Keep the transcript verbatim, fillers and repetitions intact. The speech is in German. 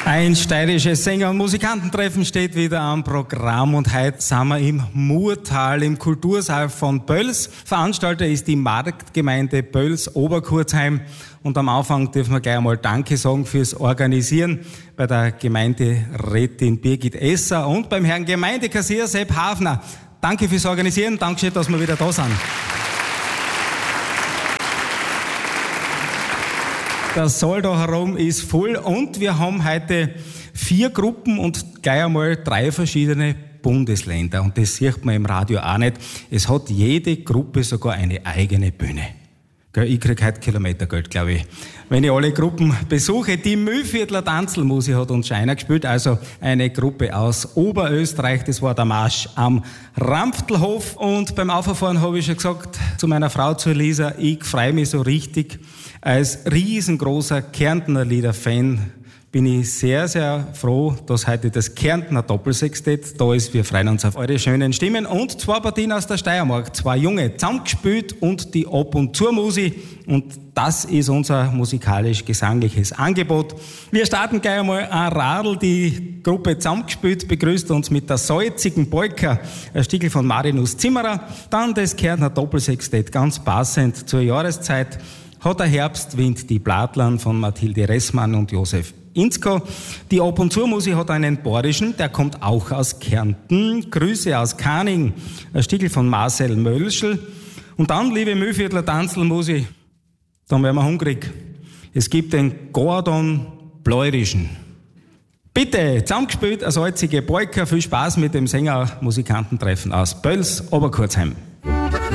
Ein steirisches Sänger- und Musikantentreffen steht wieder am Programm und heute sind wir im Murtal im Kultursaal von Böls. Veranstalter ist die Marktgemeinde Böls-Oberkurzheim und am Anfang dürfen wir gleich einmal Danke sagen fürs Organisieren bei der Gemeinderätin Birgit Esser und beim Herrn Gemeindekassier Sepp Hafner. Danke fürs Organisieren, Dankeschön, dass wir wieder da sind. Der Saal da herum ist voll und wir haben heute vier Gruppen und gleich einmal drei verschiedene Bundesländer. Und das sieht man im Radio auch nicht. Es hat jede Gruppe sogar eine eigene Bühne. Ich kriege heute Kilometergeld, glaube ich. Wenn ich alle Gruppen besuche, die Mühlviertler Tanzelmusik hat uns schon einer gespielt, also eine Gruppe aus Oberösterreich, das war der Marsch am Rampftelhof. Und beim Auffahren habe ich schon gesagt zu meiner Frau, zu Lisa, ich freue mich so richtig. Als riesengroßer Kärntner Lieder-Fan bin ich sehr, sehr froh, dass heute das Kärntner Doppelsextett da ist. Wir freuen uns auf eure schönen Stimmen und zwei Partien aus der Steiermark, zwei Junge, zusammengespielt und die Ab- und Zur-Musik. Und das ist unser musikalisch-gesangliches Angebot. Wir starten gleich einmal ein Radl. Die Gruppe Zusammengespielt begrüßt uns mit der salzigen Polka, ein Stückel von Marinus Zimmerer. Dann das Kärntner Doppelsextett, ganz passend zur Jahreszeit. Hat der Herbstwind die Blattland von Mathilde Ressmann und Josef Inzko. Die Ab- und Zur-Musik hat einen bayerischen, der kommt auch aus Kärnten. Grüße aus Kaning, ein Stückel von Marcel Mölschel. Und dann, liebe Mühlviertler Tanzelmusik, dann werden wir hungrig. Es gibt den Gordon Bleurischen. Bitte, zusammengespielt, eine salzige Polka. Viel Spaß mit dem Sänger-Musikantentreffen aus Böls, Oberkurzheim.